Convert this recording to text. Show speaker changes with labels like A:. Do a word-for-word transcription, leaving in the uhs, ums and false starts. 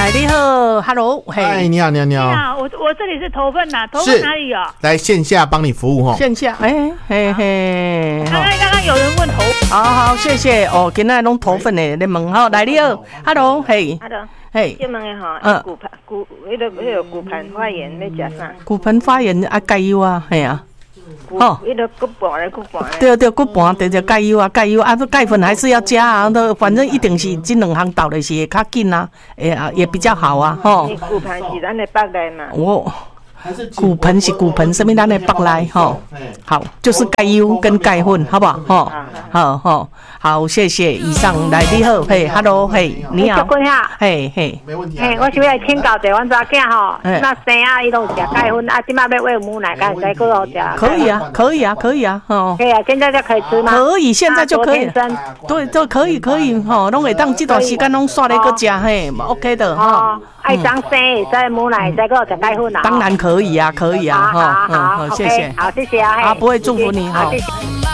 A: 来，你好 ，Hello， 嘿，
B: 哎，你好，你好，你好，
C: 你好，我我这里是头份呐，头份哪里有？
B: 来线下帮你服务哈，
A: 线下，哎嘿嘿，
C: 刚刚刚刚有人问头，
A: 好好，谢谢哦，今仔拢头份的，你问好，来你好 ，Hello， 嘿
D: ，Hello，
A: 嘿，
D: 这问的吼，
A: 嗯，
D: 骨盘骨，迄个迄个骨盘发炎要食啥？
A: 骨盆发炎啊，钙油啊，嘿啊。
D: 哦，迄个骨盘的骨盘的。
A: 对对，骨盘得着钙油啊，钙油啊，这钙粉还是要加啊，都反正一定是这两项倒的是会较紧啊，哎啊也比较好啊，吼。
D: 骨盘是咱的腹内嘛？
A: 我骨盆是骨盆，什么咱的腹内吼。好，就是钙油跟钙粉，好不好？吼，好好好，谢谢。以上来你好，嘿 ，Hello， 嘿，你好，嘿嘿，
B: 没问题。
E: 嘿，我想要请教者，阮查囝吼，那生啊，伊拢食钙粉，啊，即马要喂母奶，敢会使搁好食？
A: 可以啊，可以啊，可以啊，哦。
E: 可以啊，现在就可以吃吗？
A: 可以，现在就可以。对，都可以，可以，吼，拢会当这段时间拢刷咧搁食，嘿 ，OK 的，哈。
E: 爱当生会使母奶，会使搁食钙粉啊？
A: 当然可以啊，可以啊，哈，
E: 好，好，
A: 谢谢，
E: 好，谢谢啊，
A: 好，不会祝福你，好。